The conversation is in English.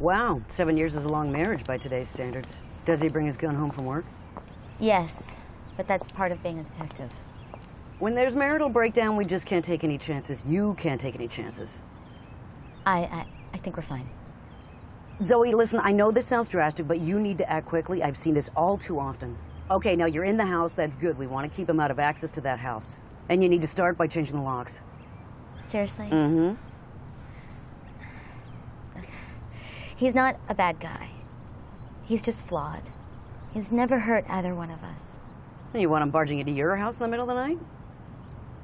Wow, 7 years is a long marriage by today's standards. Does he bring his gun home from work? Yes, but that's part of being a detective. When there's marital breakdown, we just can't take any chances. You can't take any chances. I think we're fine. Zoe, listen, I know this sounds drastic, but you need to act quickly. I've seen this all too often. Okay, now you're in the house. That's good. We want to keep him out of access to that house. And you need to start by changing the locks. Seriously? Mm-hmm. He's not a bad guy. He's just flawed. He's never hurt either one of us. You want him barging into your house in the middle of the night?